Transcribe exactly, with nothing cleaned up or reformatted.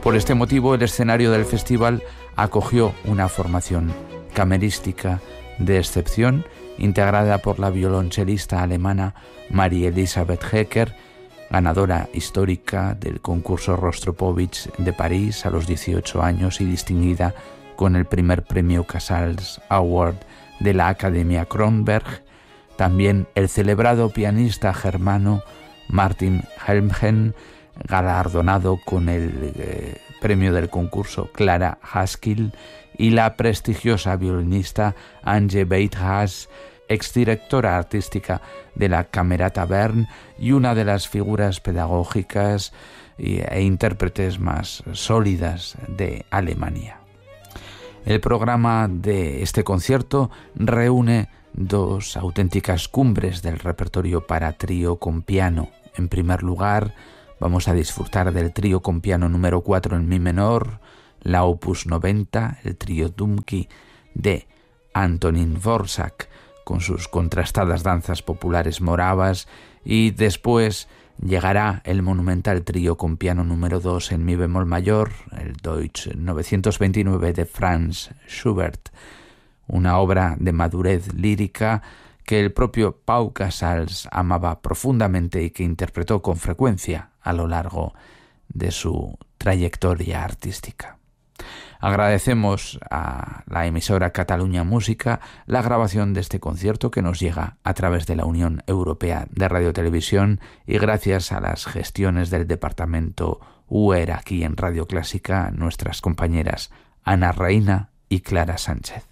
Por este motivo, el escenario del festival acogió una formación camerística de excepción, integrada por la violonchelista alemana Marie Elisabeth Hecker, ganadora histórica del concurso Rostropovich de París a los dieciocho años y distinguida con el primer premio Casals Award de la Academia Kronberg. También el celebrado pianista germano Martin Helmgen, galardonado con el eh, premio del concurso Clara Haskell, y la prestigiosa violinista Ange Beitras, exdirectora artística de la Camerata Bern y una de las figuras pedagógicas e intérpretes más sólidas de Alemania. El programa de este concierto reúne dos auténticas cumbres del repertorio para trío con piano. En primer lugar, vamos a disfrutar del trío con piano número cuatro en mi menor, la opus noventa, el trío Dumki de Antonín Dvořák, con sus contrastadas danzas populares moravas, y después llegará el monumental trío con piano número dos en mi bemol mayor, el Deutsch novecientos veintinueve de Franz Schubert, una obra de madurez lírica que el propio Pau Casals amaba profundamente y que interpretó con frecuencia a lo largo de su trayectoria artística. Agradecemos a la emisora Catalunya Música la grabación de este concierto que nos llega a través de la Unión Europea de Radiotelevisión, y gracias a las gestiones del departamento U E R aquí en Radio Clásica, nuestras compañeras Ana Reina y Clara Sánchez.